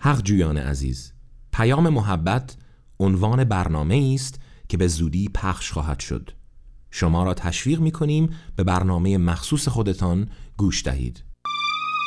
حق جویان عزیز، پیام محبت عنوان برنامه است که به زودی پخش خواهد شد. شما را تشویق می‌کنیم به برنامه مخصوص خودتان گوش دهید.